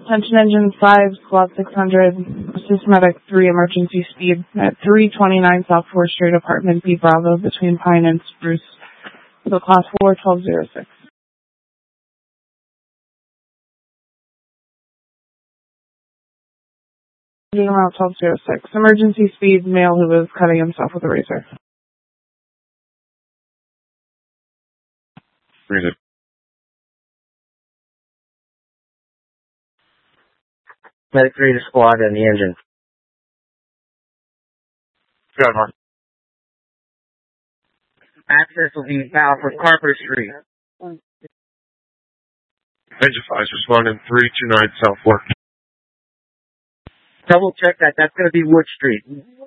Attention Engine 5, Squad 600, Systematic 3 emergency speed at 329 South 4th Street, Apartment B Bravo, between Pine and Spruce. So Class 4, 1206. Around 1206. Emergency speed, male who was cutting himself with a razor. Read it. Medic 3 to squad and the engine. Got one. Access will be now for Carpenter Street. Engine 5 responding 329 South 4. Double check that. That's going to be Wood Street.